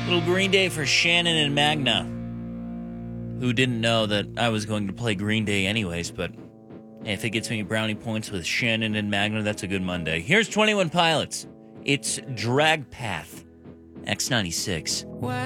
Little Green Day for Shannon and Magna, who didn't know that I was going to play Green Day anyways, but hey, if it gets me brownie points with Shannon and Magna, that's a good Monday. Here's 21 Pilots. It's Drag Path, X96.